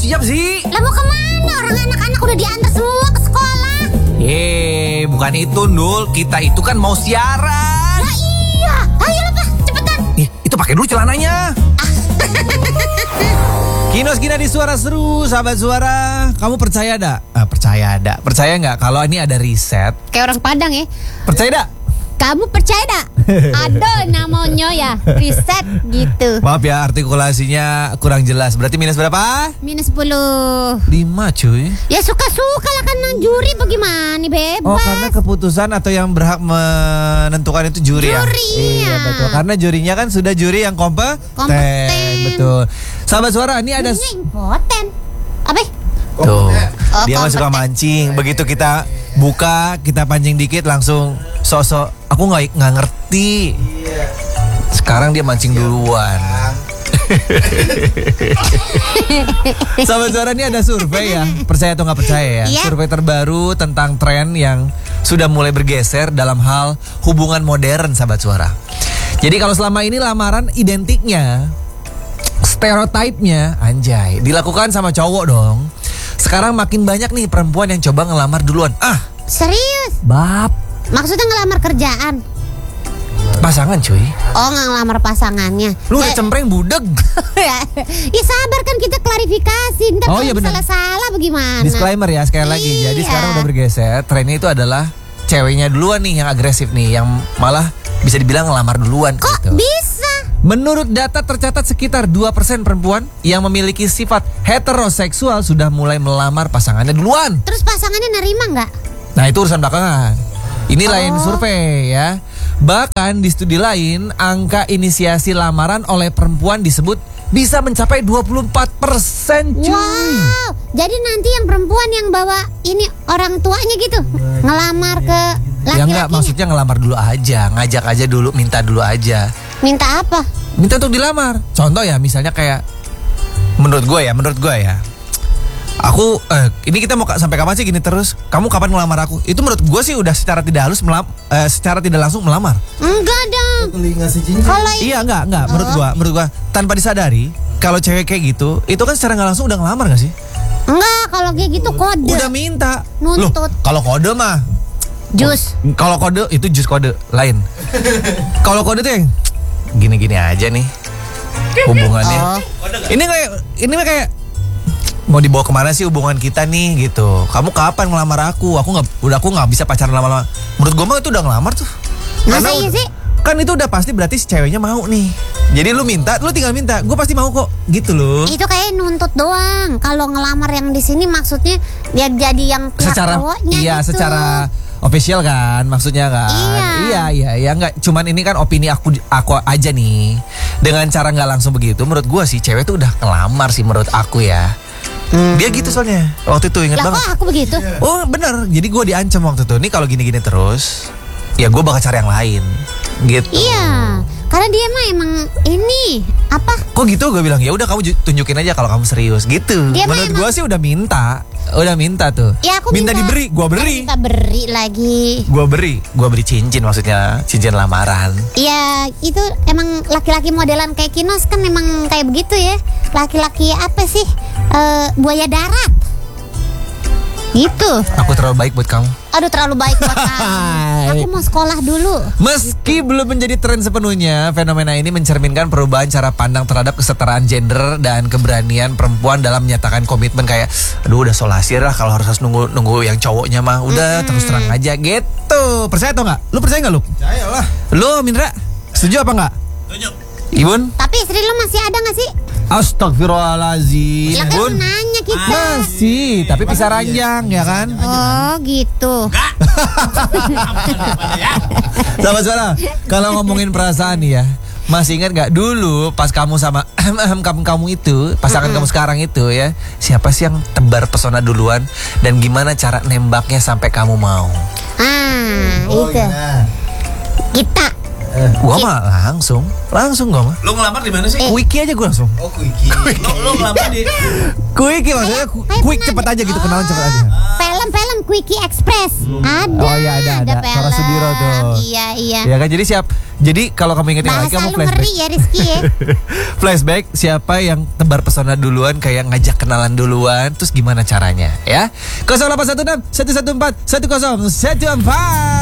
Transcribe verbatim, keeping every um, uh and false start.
siap sih? Lah mau kemana? Orang anak-anak udah diantar semua ke sekolah. Eh, bukan itu Nul. Kita itu kan mau siaran. Lah iya. Ayo lepas, cepetan. Eh, itu pakai dulu celananya. Kinos Gina di Suara Seru, sahabat suara. Kamu percaya dak? Ah, percaya dak? Percaya nggak kalau ini ada riset? Kayak orang Padang ya. Percaya dak? Kamu percaya dak? Ada namanya ya, riset gitu. Maaf ya, artikulasinya kurang jelas. Berarti minus berapa? Minus sepuluh. lima cuy. Ya suka-suka lah kan juri bagaimana, bebas. Oh, karena keputusan atau yang berhak menentukan itu juri, ya? Juri, Iya, ya. betul. Karena jurinya kan sudah juri yang kompeten. Kompeten. Betul. Sahabat suara, ini ada... Jurinya impoten. Apa? Tuh, Oh, dia mah suka kompeten. mancing. Begitu kita buka, kita pancing dikit langsung sosok. Aku nggak nggak ngerti. Sekarang dia mancing duluan. Sahabat suara, ini ada survei ya. Percaya atau nggak percaya ya? Iya. Survei terbaru tentang tren yang sudah mulai bergeser dalam hal hubungan modern, sahabat suara. Jadi kalau selama ini lamaran identiknya, stereotipnya, anjay, dilakukan sama cowok dong. Sekarang makin banyak nih perempuan yang coba ngelamar duluan. Ah, Serius? bab Maksudnya ngelamar kerjaan? pasangan cuy. Oh, nggak ngelamar pasangannya. Lu udah Ya- cempreng budeg. Ya sabar kan kita klarifikasi. Ntar Oh, kalau iya benar. salah-salah bagaimana? Disclaimer ya sekali lagi. Jadi Iya. sekarang udah bergeser. Trennya itu adalah ceweknya duluan nih yang agresif nih, yang malah bisa dibilang ngelamar duluan. Kok gitu. bisa? Menurut data tercatat sekitar dua persen perempuan yang memiliki sifat heteroseksual sudah mulai melamar pasangannya duluan. Terus pasangannya nerima nggak? Nah, itu urusan belakangan. Ini lain Oh. survei ya. Bahkan di studi lain, angka inisiasi lamaran oleh perempuan disebut bisa mencapai dua puluh empat persen cuy. Wow. Jadi nanti yang perempuan yang bawa ini orang tuanya gitu ngelamar ke Ya enggak, laki-lakinya. maksudnya ngelamar dulu aja, ngajak aja dulu, minta dulu aja. Minta apa? Minta untuk dilamar. Contoh ya, misalnya kayak menurut gue ya, menurut gue ya. Aku eh, ini kita mau ka- sampai kapan sih gini terus? Kamu kapan ngelamar aku? Itu menurut gue sih udah secara tidak halus melam, eh, secara tidak langsung melamar. Enggak dong. Kalau Iya, enggak, enggak. Menurut Oh. gua, menurut gua tanpa disadari, kalau cewek kayak gitu, itu kan secara nggak langsung udah ngelamar gak sih? enggak, kalau kayak gitu kode. Udah minta. Nuntut. Loh, kalau kode mah, Jus. kalau kode itu jus kode lain. Kalau kode tuh yang gini-gini aja nih hubungannya. Oh. Ini kayak, ini mah kayak mau dibawa kemana sih hubungan kita nih gitu. Kamu kapan ngelamar aku? Aku nggak, udah aku nggak bisa pacaran lama-lama. Menurut gua mah itu udah ngelamar tuh. Masa iya udah- sih? Kan itu udah pasti berarti si ceweknya mau nih. Jadi lu minta, lu tinggal minta. Gue pasti mau kok, gitu loh. Itu kayak nuntut doang. Kalau ngelamar yang di sini maksudnya dia jadi yang pihak Secara, cowoknya iya, gitu. secara official kan, maksudnya kan. Iya. iya, iya, iya, nggak. Cuman ini kan opini aku, aku aja nih. Dengan cara nggak langsung begitu, menurut gue sih cewek tuh udah ngelamar sih menurut aku ya. Hmm. Dia gitu soalnya. Waktu itu inget Lah banget. kok aku begitu? Oh bener, jadi gue diancam waktu itu. Nih kalau gini-gini terus, ya gue bakal cari yang lain. Gitu. Iya, karena dia mah emang ini apa? Kok gitu gue bilang, ya udah kamu ju- tunjukin aja kalau kamu serius gitu. Dia mah Menurut emang- gue sih udah minta, udah minta tuh. Ya aku minta, minta- diberi, gue beri, Kita beri lagi. gue beri, gue beri cincin maksudnya cincin lamaran. Ya itu emang laki-laki modelan kayak Kinos kan emang kayak begitu ya. Laki-laki apa sih? Eh, buaya darat. Gitu. Aku terlalu baik buat kamu. Aduh terlalu baik buat kamu. Aku mau sekolah dulu. Meski belum menjadi tren sepenuhnya, fenomena ini mencerminkan perubahan cara pandang terhadap kesetaraan gender dan keberanian perempuan dalam menyatakan komitmen kayak, aduh udah solasir lah kalau harus nunggu nunggu yang cowoknya mah, udah terus terang aja gitu. Percaya atau nggak? Lu percaya nggak lu? Percaya lah. Lu Mindra, setuju apa nggak? Setuju. Ibun? Tapi istri lo masih ada gak sih? Astagfirullahaladzim. Lah kan Bun. nanya kita. Masih, tapi pisah ranjang ya kan? Oh gitu. Sahabat suara, kalau ngomongin perasaan nih ya, masih ingat gak dulu pas kamu sama kamu kamu itu, pasangan kamu sekarang itu ya, siapa sih yang tebar pesona duluan dan gimana cara nembaknya sampai kamu mau? Ah Oh, itu. iya. Kita. Gua mah langsung, langsung gua mah. Lu ngelamar di mana sih? Eh. Quickie aja gua langsung. Oh, Quickie. Lu, lu ngelamar di Quickie maksudnya ku- kayak quick pernah cepet di- aja gitu, kenalan cepet aja. Film-film Quickie Express. Ada. Oh, iya, ada, ada. film. Tora Sudiro tuh. Iya iya. Ya kan, jadi siap. Jadi kalau kamu ingat lagi Bahasa kamu lu flashback. ngeri ya Rizky ya. Flashback siapa yang tebar pesona duluan, kayak ngajak kenalan duluan, terus gimana caranya ya? nol delapan satu enam satu satu empat satu nol satu empat